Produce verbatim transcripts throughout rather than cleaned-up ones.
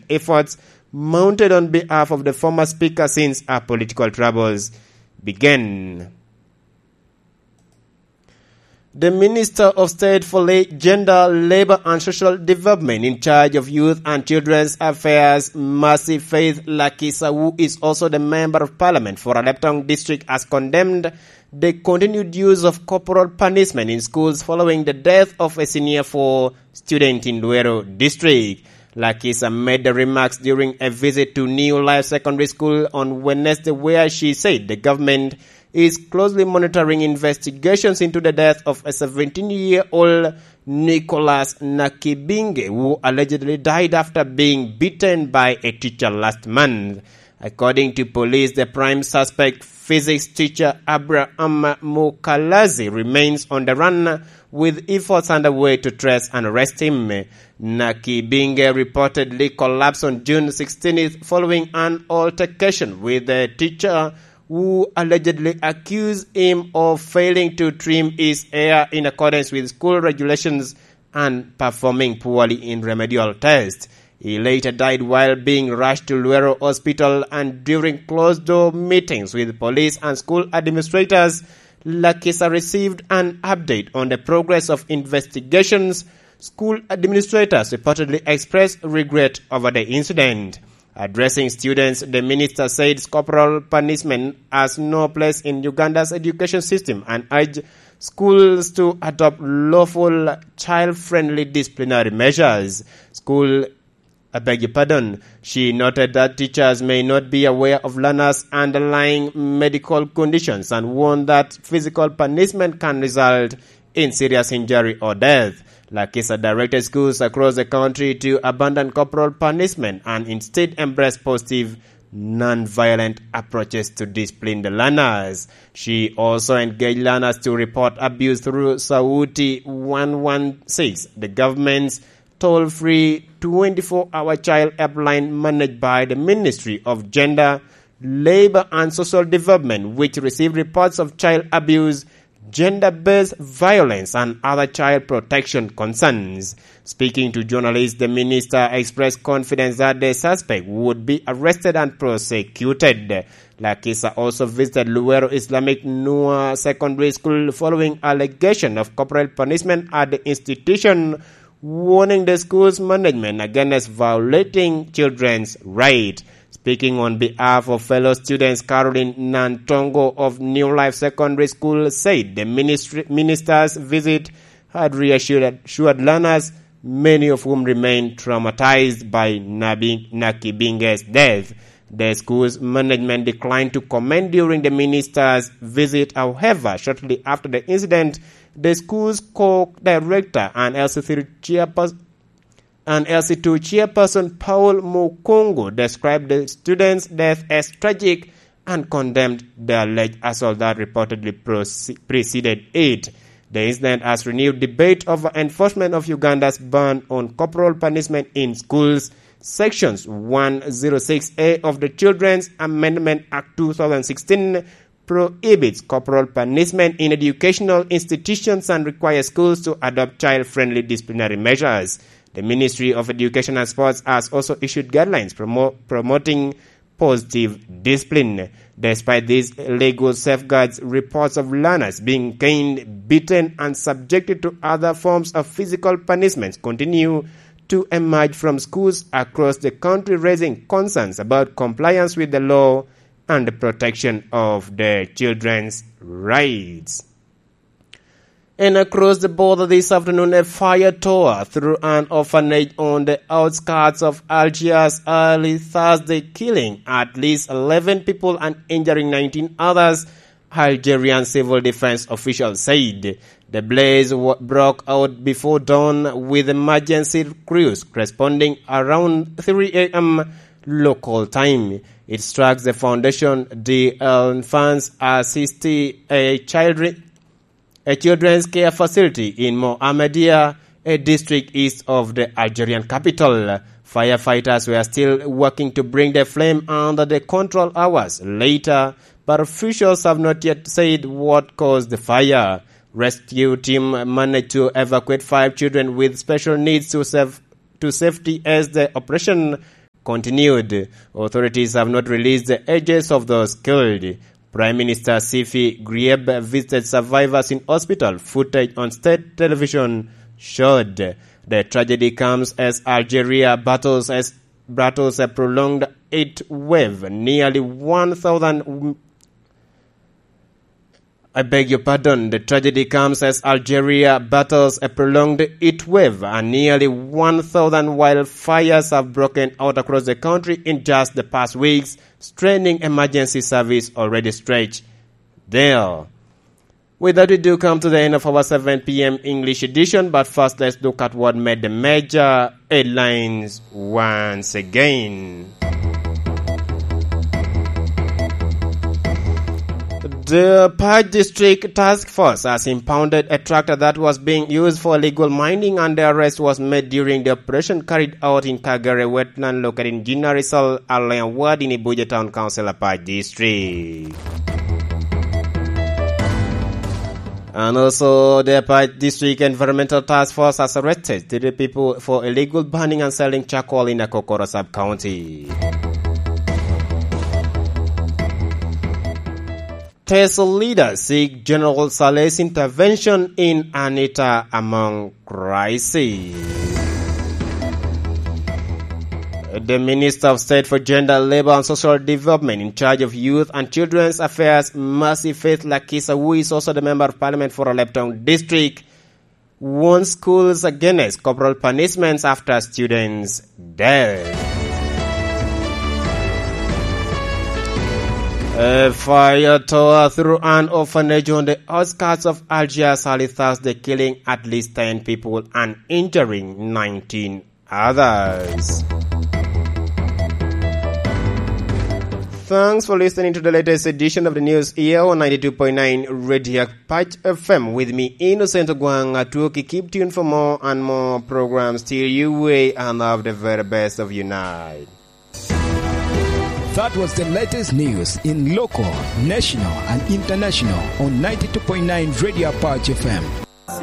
efforts mounted on behalf of the former speaker since her political troubles began. The Minister of State for Gender, Labour and Social Development in charge of Youth and Children's Affairs, Mercy Faith Lakisa, who is also the Member of Parliament for Aleptong District, has condemned the continued use of corporal punishment in schools following the death of a senior four student in Luero District. Lakisa made the remarks during a visit to New Life Secondary School on Wednesday, where she said the government is closely monitoring investigations into the death of a seventeen-year-old Nicholas Nakibinge, who allegedly died after being beaten by a teacher last month. According to police, the prime suspect, physics teacher Abraham Mukalazi, remains on the run, with efforts underway to trace and arrest him. Nakibinge reportedly collapsed on June sixteenth following an altercation with the teacher, who allegedly accused him of failing to trim his hair in accordance with school regulations and performing poorly in remedial tests. He later died while being rushed to Luero Hospital, and during closed-door meetings with police and school administrators, Lakisa received an update on the progress of investigations. School administrators reportedly expressed regret over the incident. Addressing students, the minister said corporal punishment has no place in Uganda's education system and urged schools to adopt lawful, child-friendly disciplinary measures. School, I beg your pardon. She noted that teachers may not be aware of learners' underlying medical conditions and warned that physical punishment can result in serious injury or death. Lakisa directed schools across the country to abandon corporal punishment and instead embrace positive, non-violent approaches to discipline the learners. She also engaged learners to report abuse through Sauti one one six, the government's toll-free twenty-four hour child helpline managed by the Ministry of Gender, Labour and Social Development, which received reports of child abuse, gender-based violence and other child protection concerns. Speaking to journalists, the minister expressed confidence that the suspect would be arrested and prosecuted. Lakisa also visited Luero Islamic Noor Secondary School following allegation of corporal punishment at the institution, warning the school's management against violating children's rights. Speaking on behalf of fellow students, Caroline Nantongo of New Life Secondary School said the ministry, minister's visit had reassured assured learners, many of whom remain traumatized by Nabi, Nakibinge's death. The school's management declined to comment during the minister's visit. However, shortly after the incident, the school's co-director and L C three chairperson and L C two chairperson Paul Mukongo described the student's death as tragic and condemned the alleged assault that reportedly preceded it. The incident has renewed debate over enforcement of Uganda's ban on corporal punishment in schools. Sections one oh six A of the Children's Amendment Act two thousand sixteen prohibits corporal punishment in educational institutions and requires schools to adopt child-friendly disciplinary measures. The Ministry of Education and Sports has also issued guidelines promo- promoting positive discipline. Despite these legal safeguards, reports of learners being caned, beaten, and subjected to other forms of physical punishments continue to emerge from schools across the country, raising concerns about compliance with the law and the protection of the children's rights. And across the border this afternoon, a fire tore through an orphanage on the outskirts of Algiers early Thursday, killing at least eleven people and injuring nineteen others, Algerian civil defense officials said. The blaze broke out before dawn, with emergency crews responding around three a.m. local time. It struck the Foundation d'Enfants Assistés, a child a children's care facility in Mohammedia, a district east of the Algerian capital. Firefighters were still working to bring the flame under the control hours later, but officials have not yet said what caused the fire. Rescue team managed to evacuate five children with special needs to, save, to safety as the operation continued. Authorities have not released the ages of those killed. Prime Minister Sifi Grieb visited survivors in hospital. Footage on state television showed the tragedy comes as Algeria battles as battles a prolonged heat wave. Nearly one thousand. I beg your pardon. The tragedy comes as Algeria battles a prolonged heat wave, and nearly one thousand wildfires have broken out across the country in just the past weeks, straining emergency service already stretched there. With that, we do come to the end of our seven p.m. English edition, but first let's look at what made the major headlines once again. The Paj District Task Force has impounded a tractor that was being used for illegal mining, and the arrest was made during the operation carried out in Kagere wetland located in Ginarisal Alain Ward in Ibuja Town Council, Paj District. And also, the Paj District Environmental Task Force has arrested three people for illegal burning and selling charcoal in Akokoro Sub-County. TESOL leaders seek General Saleh's intervention in Anita Among crisis. The Minister of State for Gender, Labor and Social Development in charge of Youth and Children's Affairs, Mercy Faith Lakisa, who is also the Member of Parliament for Aleptown District, warned schools against corporal punishments after students' death. A fire tore through an orphanage on the outskirts of Algiers early Thursday, killing at least ten people and injuring nineteen others. Thanks for listening to the latest edition of the news here on ninety-two point nine Radio Paj F M. With me, Innocent Ogwang Atuoki. Keep tuned for more and more programs till you way and have the very best of you night. That was the latest news in local, national, and international on ninety-two point nine Radio Paj F M.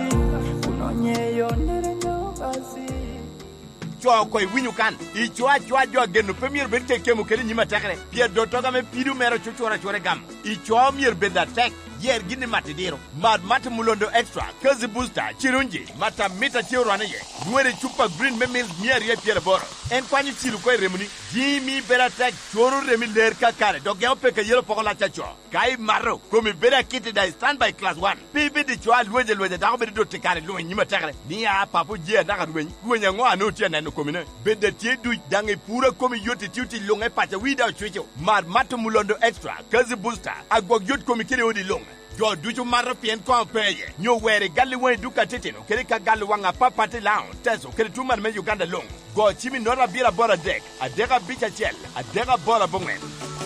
Chwa koi winyu kan I chwa chwa jwa genu premier bente kemu kele nyima takre pia dotoga me pidu mero chuchora chore gam I chwa mier benda tek yer gini matidiro mad mata mulondo extra kazi booster chirunji mata mita chiro anaye duwere chupa green memil mier ye pia boro en kwanyi chiru koi remuni jimi bera tek choro remi ler kakare dogeo peke yelo pokola chacho kai maro komi bera kiti da stand by class one bibi di chwa lweje lweje dako bedi do tikare luwe nyima takre ni ya papu jia naka luwe luwe nyango anu tia nenu komine bede tie du dange pura komi yoti tiuti longe pacha wida chuicho mad mata mulondo extra kazi booster agwag yot komi kiri odi long Yo duchu mara pien kwa peye. Nyo were gali wen duka titino. Kere ka gali wanga pa pati lounge. Teso kere tumar me Uganda long. Go chimi nora bira bora dek. Adega bicha chel. Adega bora bongwen.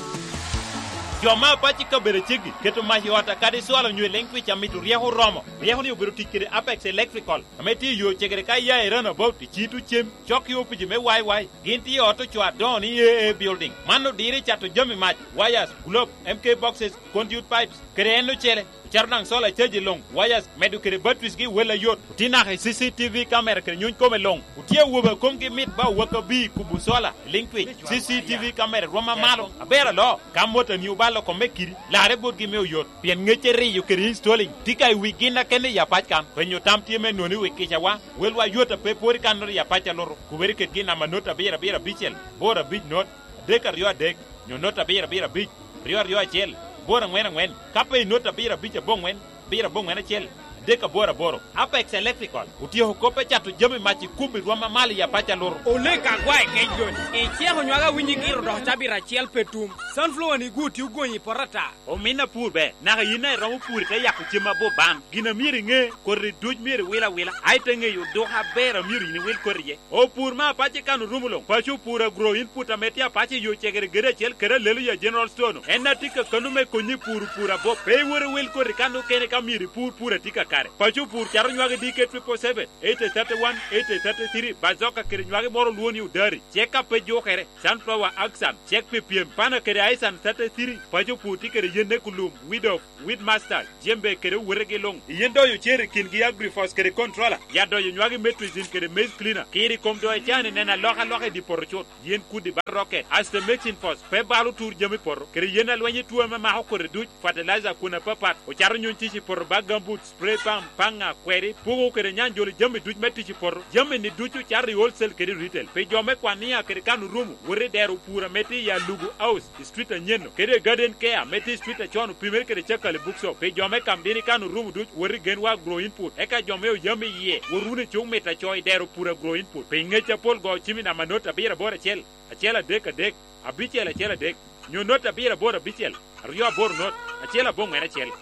Joma pachi ka bere chigi keto mahi wata kadi swala nywe lengwi cha mitu riaho romo riaho ni ubiru tikire Apex Electrical ameti yo chegere ka ya erana about chitu chem choki opiji me wai wai ginti auto chwa don e building mano dire chato jomi match wires globe M K boxes conduit pipes kreno chele charnang sola cheji long wires medu kere batwis gi wela yot tina C C T V camera kere nyun kome long utie woba komgi mit ba waka bi kubu sola linkwi C C T V camera roma malo abera lo kamota ni ubalo ko mekiri lare bot gi mew yot pien ngechere yu kere installing tikai wigina kene ya pachkan penyo tamtie me noni wikisha wa welwa yota pe pori kanor ya pacha loro kuberi ke gina manota bera bera bichel bora big not deka rio dek nyonota bera bera big rio rio chel bora ngwen ngwen kape nota bira bicha bongwen bira bongwen chel deka bora boro Apex Electrical utio kope chatu jami machi kumbi roma mali ya pacha loro oleka gwai kenjon e chieho nywaga winyi giro do tabira chiel petum sunflower ni guti ugonyi porata o mina purbe naga yina romu pur ka yaku chima bo bam gina miri nge korri duj miri wila wila aite nge yu do ha bera miri ni wil korriye o pur ma pachi kanu rumulo pachu pura grow input ametia pachi yu chegere gere chel kere lelu ya General Stone enna tika kanume konyi pur pura bo pe wore wil korri kanu kene ka miri pur pura tika kare pacho pur charo nywage D K triple seven eight thirty-one eight thirty-three bazoka kere nywage moro luoni udari cheka pe jokere sunflower axan chek ppm pana kere aisan thirty-three pacho pur tikere yende kulum widow with master jembe kere werege long yendo yo chere kingi agriforce kere controller yado yo nywage metrizin kere maize cleaner kiri komdo e chane nena loka loka di porochot yen kudi baroke as the mixing force pe balu tur jemi poro kere yena lwenye tuwa ma maho kore duch fertilizer kuna papat o charo nyon tichi poro bagambut spray pam panga kweri pugo kere nyanjoli jemi duch metichi poro jemi ni duchu chari wholesale kere retail pe jome kwa niya kere kanu rumu wore deru pura meti ya lugu house street a nyeno kere garden care meti street a chonu pimer kere chakale bookshop pe jome kambini kanu rumu duch wore genwa grow input eka jome o jemi ye worune chung meta choy deru pura grow input pe ngecha pol go chimi na manota bira bora chel achela dek a dek abichel achela dek nyo nota bira bora bichel riyo bor not achela bong mena chel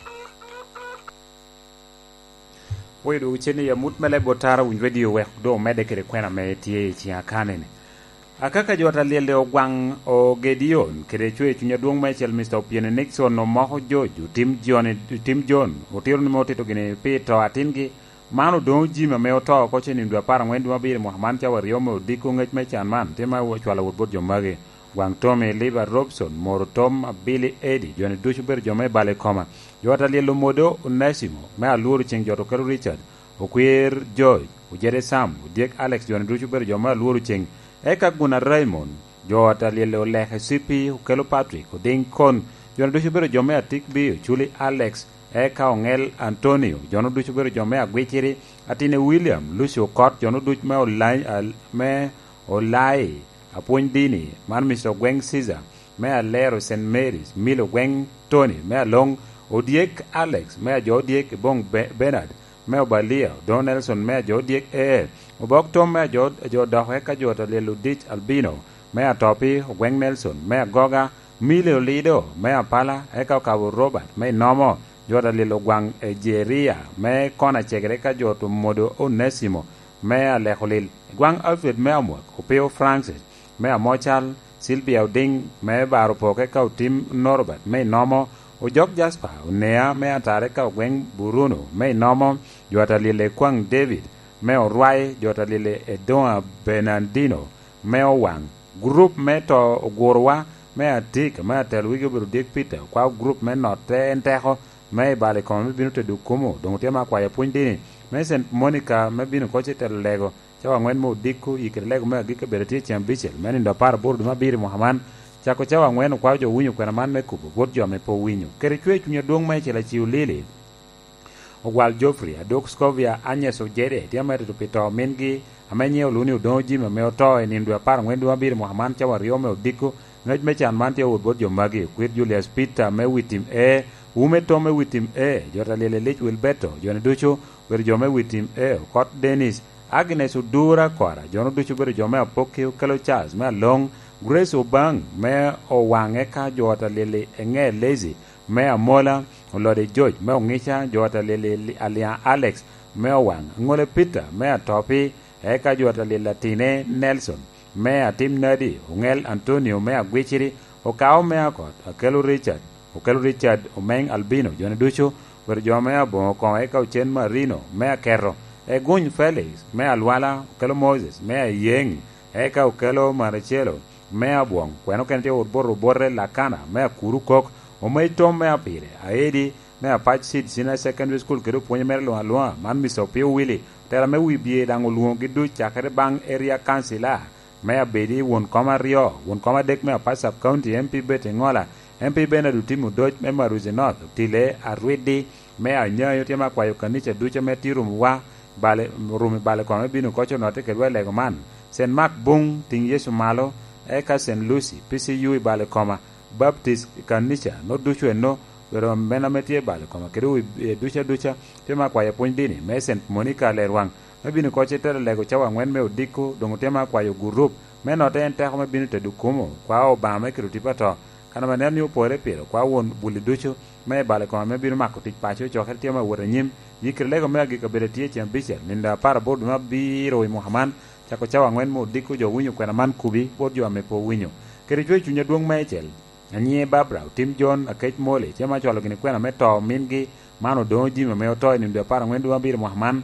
wedo uchene ya mut mele botara win radio we do mede kere kwena me tie chi akane akaka jota lielde ogwang o Gedion kere chwe chunya duong Michael Mister Opiene Nixon no moho joju tim John tim John otiro ni moteto gine pito atingi mano do jima me oto ko cheni ndwa para ngwendu mabire Muhammad Chawario mo diko ngech me chanman tema wo chwala wot jomage wang Tome Liver Robson moro Tom Billy Eddie jone duchu ber jome bale koma jota lielo modo Onesimo me aluru cheng joto kero Richard okwer Joy ujere Sam udiek Alex jone duchu ber jome aluru cheng eka guna Raymond jota lielo lehe Sipi ukelo Patrick uding kon jone duchu ber jome atik bi chuli Alex eka ongel Antonio jono duchu ber jome agwichiri atine William Lucio Cott jono duchu me olai me olai apuny dini man Mister Gweng Caesar me alero Saint Mary's Milo Gweng Tony me along odiek Alex me jo odiek bong Bernard me obalia Don Nelson me jo odiek e obok tom me jo jo dohe ka jo lelo dich Albino me atopi Gweng Nelson me agoga Milo Lido me apala eka ka Robert me nomo jo lelo gwang Ejeria me kona chegre ka jo to modo Onesimo me alekholil gwang Alfred me amwak opeo Francis me amochal Sylvia Oding me baro poke ka tim Norbert me nomo o jok Jasper unea me atare ka Gweng Bruno me nomo jota lile kwang David me orwai jota lile Edon Bernardino me owang group me to gorwa me atik me atel wigi bru dik Peter kwa group me note enteho me bale kom binu te dukumo dongo tema kwa ya pundi me Saint Monica me binu koche tel lego chawa ngwen mo dikku ikere lego me gike bereti chambichel meni ndo par bordu mabiri Muhammad chako chawa ngwen kwa jo winyu kwena man me kubo bot jo me po winyu kere chwe chunya dong me chela chiu lili ogwal Joffrey adok Scovia Agnes Ojede tiamere to pito mingi amenye oluni udonji me me oto ni ndo par ngwen do mabiri Muhammad chawa riome odikku ngej me chan man tie bot jo magi kwet Julius Peter me witim e ume to me witim e jota lele lich Wilberto jone ducho wer jo me witim e Kot Dennis Agnes Udura Kwara jono duchu bero jome apoke kelo Charles me long Grace Obang me owange ka jota lele enge lazy me amola olode George me ongicha jota lele alia Alex me owang ngole Peter me atopi eka jota lele Latine Nelson me atim nadi ongel Antonio me agwichiri okao me akot akelo Richard okelo Richard omeng Albino jono duchu bero jome abo ko eka uchen Marino me akero e guny Felix me alwala ukelo Moses me yeng eka ukelo Marcelo me abuong kweno kente urboro borre lakana me akuru kok o me tom me apire aedi me apach sit sina secondary school kedo puonye mere lo alwa man Mister Pio Willy tera me wibie dango luong gidu chakere bang area councilor me abedi won koma rio won koma dek me apach sub county M P bete ngola M P bena dutimu doj me maruze north tile arwidi me anyayo tema kwayo kanicha duche me tirum wa bale rumi bale kwa binu kocho note kedwe lego man Saint Mark Bung ting Yesu malo eka Saint Lucy P C U bale koma Baptist kanisha no duchu no pero mena metie bale koma kedu ducha ducha tema kwa ya pondini me Saint Monica lerwang me binu kocho tere lego chawa ngwen me odiko dongo tema kwa yo group me note ente ko me binu te dukumo kwa obama kedu tipato kana maneni upore pero kwa won buli duchu me bale koma me binu makotik pacho choker tema wora nyim yikre lego me agika beretie chambichel ninda para bodu ma biro Muhammad chako chawa ngwen mo diko jo winyo kwena man kubi bod jo amepo winyo kere chwe chunya duong Michael anyie Barbara Tim John akech mole chema cholo gine kwena me to mingi mano don jime me otoy ni de par ngwen dwa bir Muhammad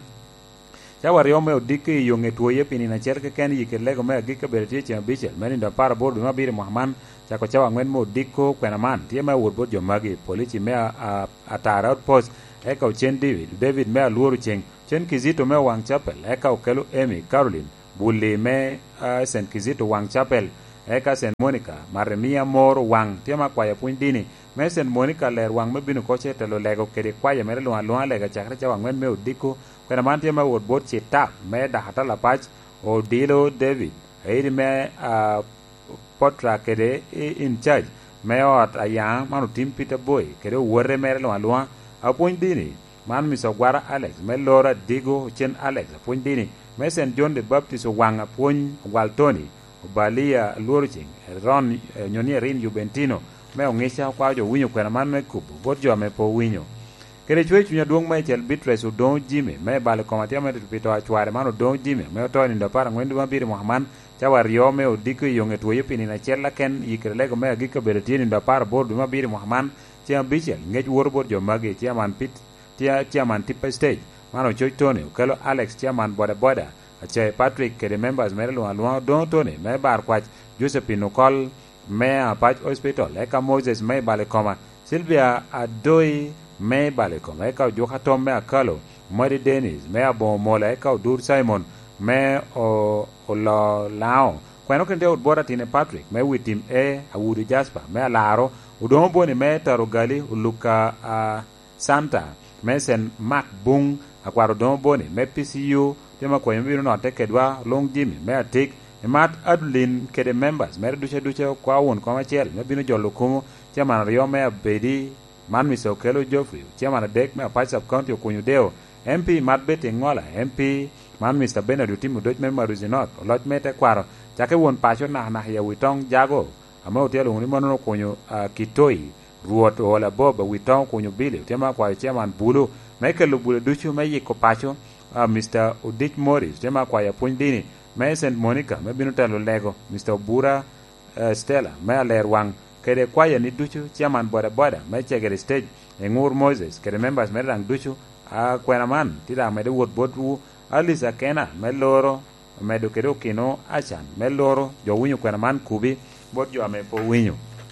chawar yo me odiki yo ngetuoye pini na cher ke ken yike lego me gika bertie chen bichel meni de par bor dwa bir Muhammad chako chawa ngwen mo diko kwena man tie me wod bod jo magi polisi me atara outpost eka chen David David me luoru chen chen Kizito me wang chapel eka okelo Amy Caroline Bully me uh, Saint Kizito wang chapel eka Saint Monica Maremia mor wang tiama kwaya puindini me Saint Monica ler wang me binu koche telo lego kede kwaya mere luan luan lega chakre chawa ngwen me odiko kwena man tiama wod bod chita me da hatala pach o Dilo David eidi me uh, potra kede in charge me ot aya manu tim Peter Boy kede wore mere luan luan apuindini man miso gwara Alex me Lora Digo chen Alex apuindini me Saint John the Baptist wang apuin Waltoni Balia Lurching Ron eh, Nyonia Rin Jubentino me ongisha kwa jo winyo kwena man me kubu bot jo me po winyo kere chwe chunya duong me chel bitres u don jime me bale komatia me pito achware mano don jime me oto ni ndapara ngwendu mabiri Muhammad chawar yo me odiko yonge tuwe pini na chela ken yikere lego me agika bereti ni ndapara bordu mabiri Muhammad chia bichel ngej wor bot jo magi chia man pit chia chia man tipa stage mano choy tone ukelo Alex chia man boda boda ache Patrick kede members mere luan luan don tone me bar kwach Josephine Nicole me apach hospital eka Moses me bale koma Sylvia Adoi me bale koma eka Joka Tom me akalo Mary Dennis me abo mola eka Dur Simon me o lo lao kwano kende udbora tine Patrick me witim e awudi Jasper me alaro udombo ni me tarugali uluka uh, Santa me sen Mark Bung akwaro dombo ni me P C U tema kwa yambiru no tekedwa long jimi me atik mat adlin kede members mere duche duche kwa won kwa machel me bino jolo kumo chama rio me abedi man miso kelo Joffrey chama dek me apach sub county okunyu deo M P mat bete ngola M P man Mister Benedict timu doj me maruzinot lot mete kwaro chake won pacho na na ya witong jago ama hotel uni mono kunyu uh, kitoi ruot wala boba witong kunyu bile tema kwa chama bulu me kelo bulu duchu me yiko pacho uh, Mister Odich Morris tema kwa ya pundini me Saint Monica me binu talo lego Mister Bura uh, Stella me aler wang kede kwaya ni duchu chairman boda boda me chegere stage engur Moses kede members me rang duchu a kwena man tira me de wot bodu Alisa Kena me loro me do kede kino achan me loro jo winyo kwena man kubi bot jo ame po winyo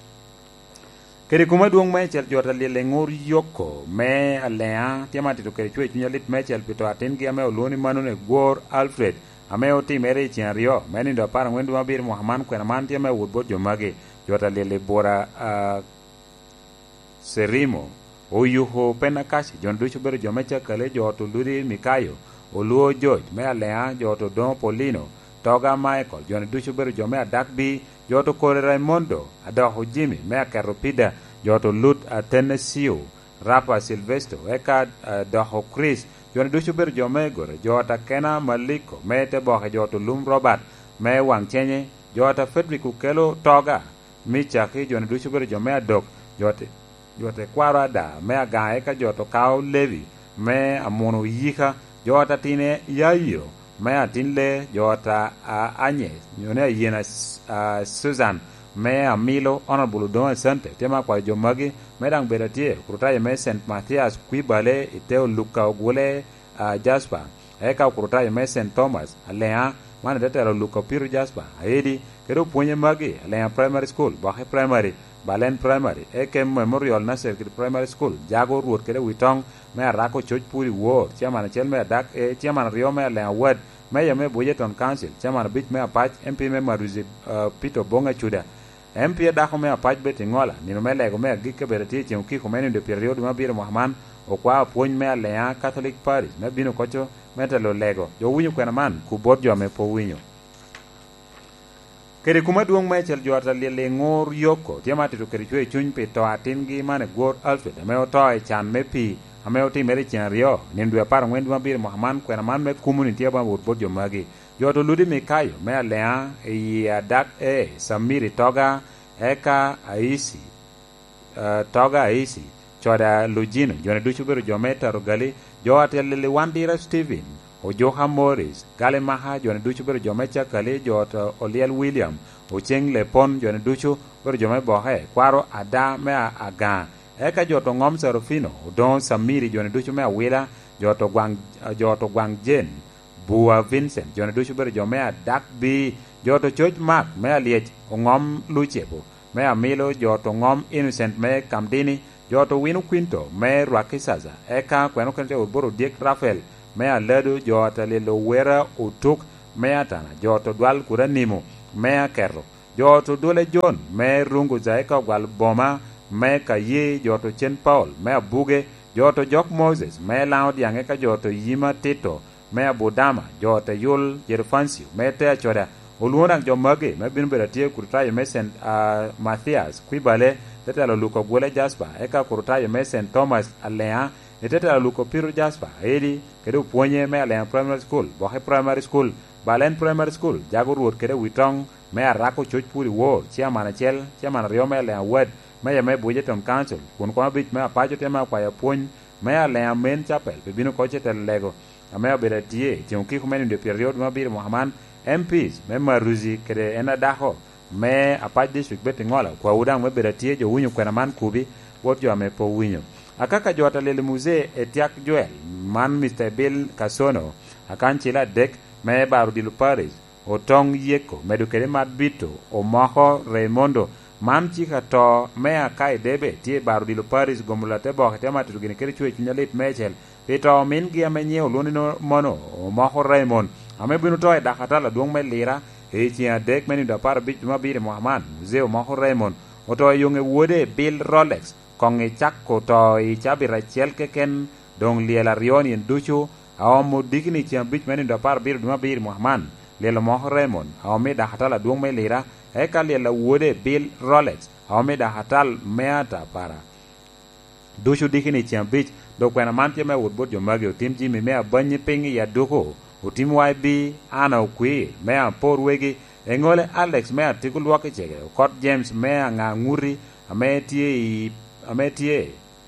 kede kuma duong me chel jota le ngur yoko me alea tiama tito kede chwe chunya lit me chel pito atin gi ame oloni manone gor Alfred ame oti mere chen rio meni do para ngwendu mabir Muhammad kwena man tiama wot bot jo mage jota le bora uh, Serimo oyuho penakashi jon ducho bero jo mecha kale joto luri Mikayo oluo George me alea joto Don Polino toga Michael jon ducho bero jo me Dakbi joto Kore Raimondo adaho Jimmy me Karopida joto Lut Atenesio Rapa Silvestro eka uh, daho Chris jon ducho bero jo me gore jota Kena Maliko me te bohe joto Lum Robert me wang chenye jota Frederick Ukelo toga Michaki jon ducho bero jo me Dok jote jote kwara da me aga eka joto Kao Levi me amono yika jota tine yayo me atinle jota uh, Agnes nyone yena uh, Susan me amilo honorable don sante tema kwa jomagi me dang beratie kurutaye me Saint Matthias kwibale iteo Luka ogule uh, Jasper eka kurutaye me Saint Thomas alea mana detero Luka Piru Jasper aidi kedo ponye magi alea primary school bahe primary Balen Primary, Eke Memorial Nasser Primary School, Jago Road kede witong me arako church puri wo, chairman chel me dak e chairman rio me le award, me ya me Boyeton Council, chairman bit me apach M P me maruzi uh, Pito Bonga Chuda. M P da ko me apach beti ngola, ni me lego me gike bereti chen ki ko menu de period ma bir Muhammad o kwa poñ me le a Catholic Parish, me bino kocho metalo lego. Jo winyo kwena man ku bot jo me po winyo. Kere kuma duong me chel jota le ngor yoko tiama tito kere chwe chuny pe to atin gi mane gor Alfred ame oto e chan me pi ame oti mere chen rio nindu ya par ngwendu mabir Muhammad kwena man me community aba wot bot jo magi joto ludi Mikayo me alea e adak e Samiri toga eka aisi uh, toga aisi choda Lugino jone duchu bero jo meta rogali jo atele wandira Steven o Joha Morris gale maha jone duchu bero jome cha kale jota Oliel William o cheng le pon jone duchu bero jome bohe kwaro ada me aga eka joto ngom Serofino Odon Samiri jone ducho me awila joto gwang joto gwang Jen Bua Vincent jone ducho bere jo me adak bi joto choch Mark me aliech ongom Luchepo me amilo joto ngom Innocent me Kamdini joto Winu Quinto me Rwakisaza eka kweno kente uboro Diek Rafael me aledo joto lilo wera utuk me atana joto dwal kura nimo me akerro joto dole John me rungu za eka gwal boma me kaye joto Chen Paul me abuge joto Jok Moses me laud yang eka joto Yima Tito me abudama joto Yul Jerufansio me te achoda uluonang jo mage me bin beratie kurtayo me Saint uh, Matthias Kwibale tetalo luko gwele Jasper eka kurtayo me Saint Thomas Alea tetalo luko Piro Jasper edi kedu puonye me Alea Primary School Bohe Primary School Balen Primary School jago ruot kede witong me arako choch puri wo chairman achel chairman rio me Alea wed me me Budgeton Council kun kwa bich me apacho tema kwa ya puony me Alea main chapel bibino koche tel lego ame beratie chunki kumeni de period mabir Muhammad M Ps me maruzi kede ena daho me apaj district beti ngola kwa udang me beratie jo winyo kwena man kubi wot jo ame po winyo akaka jo atalele muze etiak Joel man Mister Bill Kasono akan chila dek me baru dilu Paris otong yeko medukere mat bito o maho Raymondo man chika to me akai debe tie baru dilu Paris gomulate boke tema tutugini kere chwe chinyalit mechel pito min gi amenye oluni no mono o maho Raymond ame binu to e dakatala duong me lira e chia dek meni da par bit ma bire Muhammad museo maho Raymond oto yonge wode Bill Rolex konge chakko to i chabira chelke ken dong liela rioni en duchu aomo digni chia bit meni da par bire ma bire Muhammad lela maho Raymond ame dakatala duong me lira e ka lela wode Bill Rolex ame dakatal meata para duchu digni chia bit do kwena mantie me wudbot jo magi otim jimi me abanye pingi ya doko utim Y B ana ukwi me apor wegi engole Alex me atikul wake chege kot James me anga nguri ametie ametie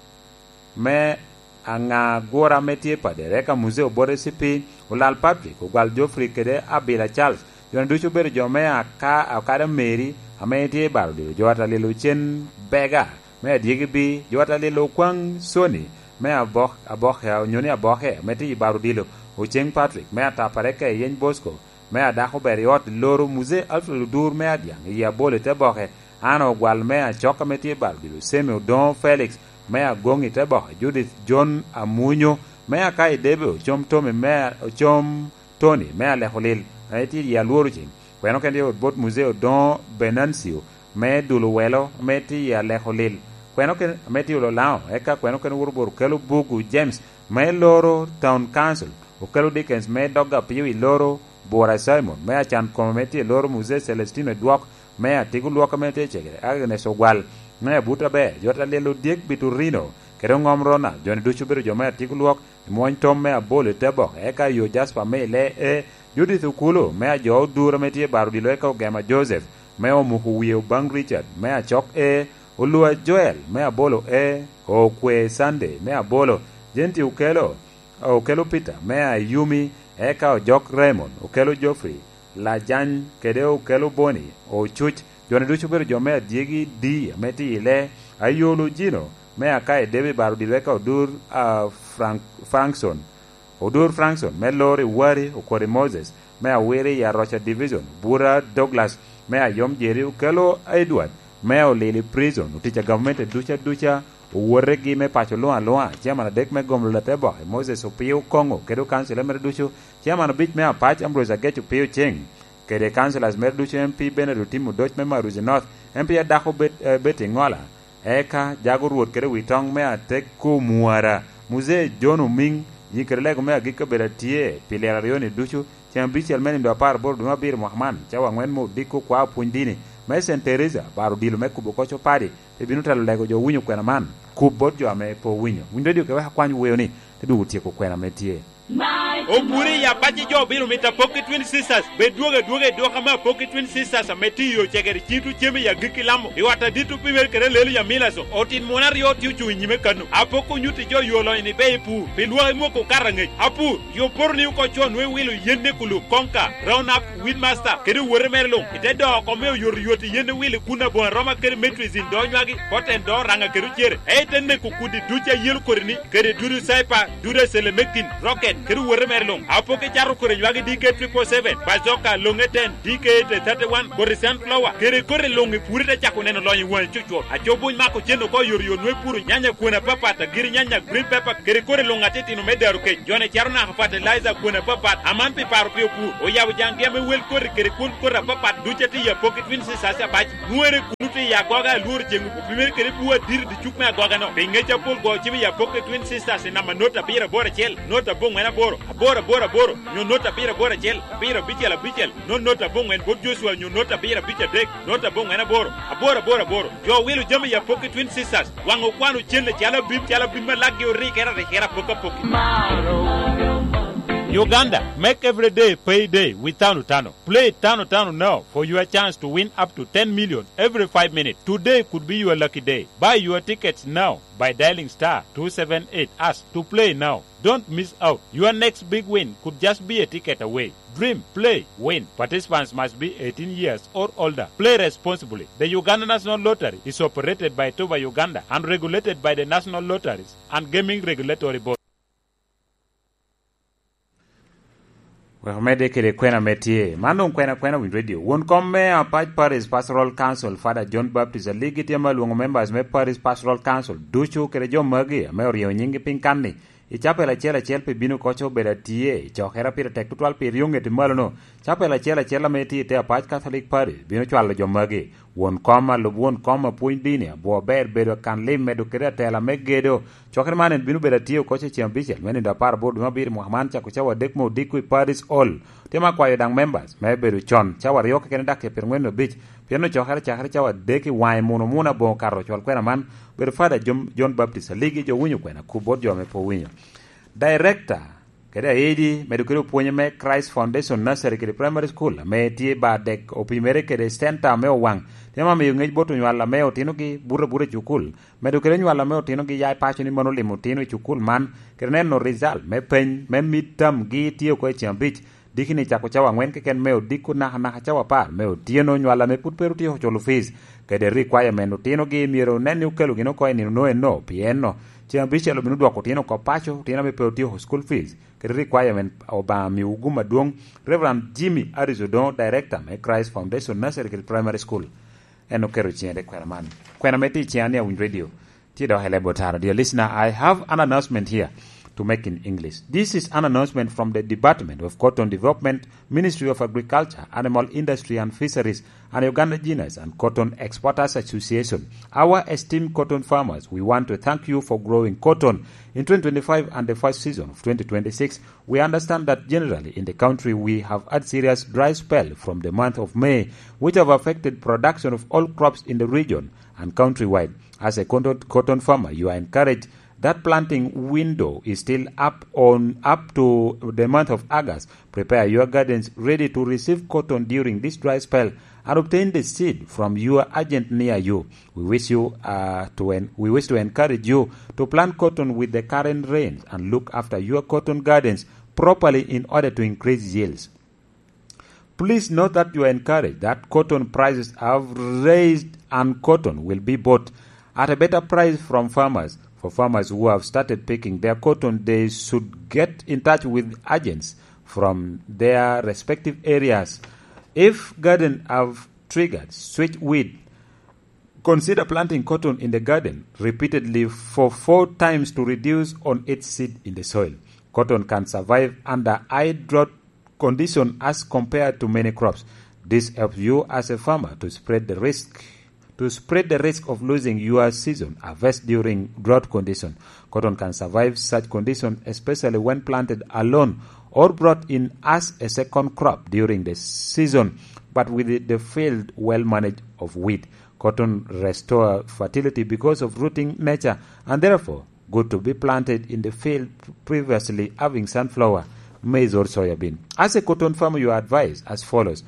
me anga gora metie padere ka museo bore sipi ulal Patrick ugal Geoffrey kede Abila Charles yon duchu bere jo me aka akada Mary ametie bardo jo atalelo chen bega me diegi bi jo atalelo kwang Sony me aboh aboh ya nyoni aboh he meti barudilo Ucheng Patrick me atapareke yen Bosco me adaho beriot loro musée Alfred Dur me adiang ya bole te bohe ano gwal me achoka meti barudilo Semi Don Felix me agongi te bohe Judith John Amunyo me akai debe chom tome me chom Tony me aleholil eti ya loro ching kweno kende bot musée Don Benancio me duluwelo meti ya leholil kweno ken meti ulo lao eka kweno ken urbor kelo bugu James me loro Town Council ukelo Dickens me doga piwi loro Bora Simon me achan kometi loro Musée Celestino Duok me atigu luoka mete chegere Agnes Ogwal me buta be jota lelo Diek Biturino kero ngomrona joni duchu biro jo me atigu luok moñ tom me abole tebo eka yo Jasper me le e Judith Ukulo me jo dura meti baru dilo eka Gema Joseph me omuhu wiyo Bang Richard me achok e Ulua Joel me abolo e Okwe Sunday me abolo Jenti ukelo ukelo Peter me Ayumi eka o Jok Raymond ukelo Geoffrey la jan kede ukelo Boni o chuch jone duchu bero jo me diegi di meti ile ayolo Gino me akai debe baru dileka odur uh, Frank Frankson odur Frankson me lori wari ukore Moses me awere ya Rocha Division Bura Douglas me ayom Jerry ukelo Edward me o Lily Prison uticha government ducha ducha uworegi me pacho loa loa chiamana dek me gom late bo Moses opio Kongo kedo council mer ducho chiamana bit me apach Ambrose Agechu pio cheng kede councilors mer ducho M P Benedict Timo Doch me Maruzi North M P Adaho bet uh, beti ngola eka jago ruot kede witong me atek ku muara Musée John Uming yikerlego me agika beratie pilera rioni ducho chiam bichel men ndo par bor duma bir Muhammad chawa ngwen mo diko kwa pundini me Saint Teresa baru dilo me kubo kocho padi e binu talo lego jo winyo kwena man kubot jo ame po winyo windo dio ke wa kwanyu weyo ni te du tie ko kwena metie o buri ya baji jo biru mita Pocket Twin Sisters be duoge duoge doka ma Pocket Twin Sisters ameti yo chegeri chitu cheme ya giki lamo iwata ditu pimer kere lelu ya milaso otin monar yo tiu chu nyime kanu apoko nyuti jo yolo ni be pu pilwa mo ko karange apu yo porni ko chon we wilu yende kulu konka round up windmaster kere wore merlo ite do ko me yor yoti yende wilu kuna bon roma kere matrix in do nywa wagi poten do ranga keru jere e tenne ko kudi duja yel korni kere duru saipa dure sele mekin rocket keru wore merlong apoke jaru kore wagi D K triple seven bazoka longeten D K thirty-one kore sunflower kere kore longi purita chako neno lonyi wan chucho ajobu mako jeno ko yor yor nwe puru nyanya kuna papata giri nyanya green pepper kere kore longa teti no medaru ke jone charuna hafata liza kuna papat amampi paru pio pu o yawu jangeme wel kore kere kun kore papat duchati ya pocket win sasa baj nuere kunuti ya goga lur jengu primer kere puwa dir di chukme goga no pinge chapul go chibi ya pocket twin sisters na manota bira bora chel nota bong mena boro bora bora boro nyo nota bira bora chel bira bichela bichel no nota bong en bod joshua nyo nota bira bicha dek nota bong mena boro bora bora boro yo wilu jami ya pocket twin sisters wango kwanu chelle chala bim chala bim lagge o rikera rikera poka poki Uganda, make every day payday with Tano Tano. Play Tano Tano now for your chance to win up to ten million every five minutes. Today could be your lucky day. Buy your tickets now by dialing star two seven eight us to play now. Don't miss out. Your next big win could just be a ticket away. Dream, play, win. Participants must be eighteen years or older. Play responsibly. The Uganda National Lottery is operated by Toba Uganda and regulated by the National Lotteries and Gaming Regulatory Board. Well, mede kede kwena metie. Mando kwena kwena win radio. Won komme a Pach Paris Pastoral Council, Father John Baptist, a legit yamalungo members me Paris Pastoral Council. Duchu kede jo magi, me orio nyingi pinkani. Ichape la chela chel pe binu kocho beda tie. Chokera pira tek tutual pe riunge te malono. Chape la chela chela meti te a Pach Catholic Paris. Binu chwala jo magi. Won koma lo won koma point dini. Bo ber bedo kan lim medo kere tela megedo. Chokera manen binu beda tie kocho chiambichel. Meni da par bodu mabiri muhaman cha kuchawa dekmo dikui Paris all. Tema kwa yodang members. Me bedu chon. Chawa rioke kene dake pirngweno beach. Piano chokera chakera chawa deki wai muna muna bon karo chwal kwena man. Bedu Father John Baptist ligi jo winyo kwena kubot jo me po winyo. Director keda edi medukero puonye me Christ Foundation Nursery kede primary school me tie ba dek opimere kede center me wang tema me ngej boto nywala me otino gi bure bure chukul medukero nywala me otino gi yai pacho ni mano limo tino chukul man kede no result me pen me midterm gi tie ko chambich dikini chako chawa ngwen ke ken me odiku na na chawa par me otino nywala me put peruti ho cholo fees kede requirement otino gi miero nenu kelu gino ko ni no no pieno Chiambiche lo minudu wako tieno kwa pacho, tiena me peotio school fees. Kere requirement oba mi uguma duong, Reverend Jimmy Arizodon, Director me Christ Foundation Nursery kere primary school. Eno kero chiende kwena man. Kwena meti chiane ya win radio. Tido hele botara. Dear listener, I have an announcement here to make in English. This is an announcement from the Department of Cotton Development, Ministry of Agriculture, Animal Industry and Fisheries, and Uganda Genus and Cotton Exporters Association. Our esteemed cotton farmers, we want to thank you for growing cotton in twenty twenty-five and the first season of twenty twenty-six. We understand that generally in the country we have had serious dry spell from the month of May, which have affected production of all crops in the region and countrywide. As a cotton, cotton farmer, you are encouraged that planting window is still up on up to the month of August. Prepare your gardens ready to receive cotton during this dry spell and obtain the seed from your agent near you. We wish you uh, to en- we wish to encourage you to plant cotton with the current rains and look after your cotton gardens properly in order to increase yields. Please note that you are encouraged that cotton prices have raised and cotton will be bought at a better price from farmers. For farmers who have started picking their cotton, they should get in touch with agents from their respective areas. If garden have triggered switch weed, consider planting cotton in the garden repeatedly for four times to reduce on its seed in the soil. Cotton can survive under high drought condition as compared to many crops. This helps you as a farmer to spread the risk to spread the risk of losing your season harvest during drought condition. Cotton can survive such conditions, especially when planted alone or brought in as a second crop during the season, but with the field well managed of wheat. Cotton restore fertility because of rooting nature, and therefore good to be planted in the field previously having sunflower, maize or soybean. As a cotton farmer, you are advised as follows.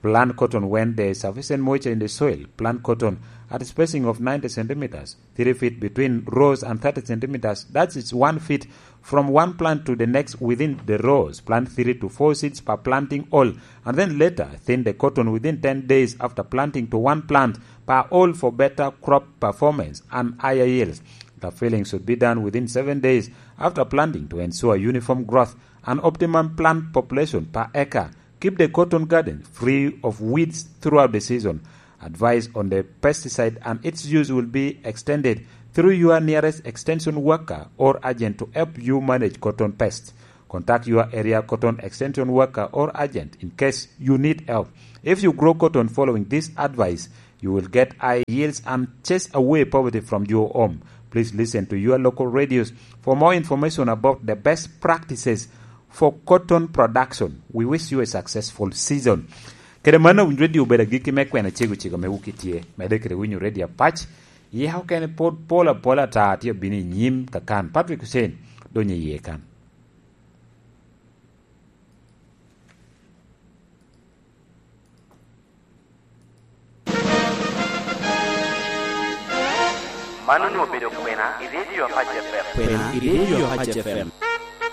Plant cotton when there is sufficient moisture in the soil. Plant cotton at a spacing of ninety centimeters, three feet between rows and thirty centimeters. That is one feet from one plant to the next within the rows. Plant three to four seeds per planting all, and then later thin the cotton within ten days after planting to one plant per all for better crop performance and higher yields. The filling should be done within seven days after planting to ensure uniform growth and optimum plant population per acre. Keep the cotton garden free of weeds throughout the season. Advice on the pesticide and its use will be extended through your nearest extension worker or agent to help you manage cotton pests. Contact your area cotton extension worker or agent in case you need help. If you grow cotton following this advice, you will get high yields and chase away poverty from your home. Please listen to your local radios for more information about the best practices for cotton production. We wish you a successful season. Kere mana win radio beda giki mekwe na chegu chiga me wukitie. Mede kere winyu radio patch. Ye how can pot pola pola ta tia bini nyim kakan. Patrick Hussein donye ye kan. Manu no bedo kwena, i radio H F M. Kwena, i radio H F M.